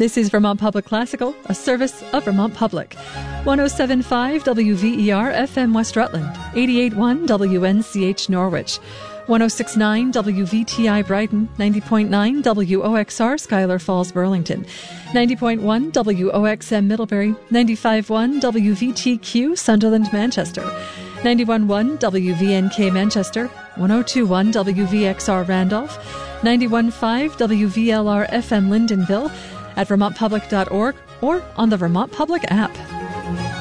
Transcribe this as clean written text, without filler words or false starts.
This is Vermont Public Classical, a service of Vermont Public. 107.5 WVER FM West Rutland, 88.1 WNCH Norwich, 106.9 WVTI Brighton, 90.9 WOXR Schuyler Falls Burlington, 90.1 WOXM Middlebury, 95.1 WVTQ Sunderland Manchester, 91.1 WVNK Manchester, 102.1 WVXR Randolph, 91.5 WVLR FM Lyndonville, at vermontpublic.org or on the Vermont Public app.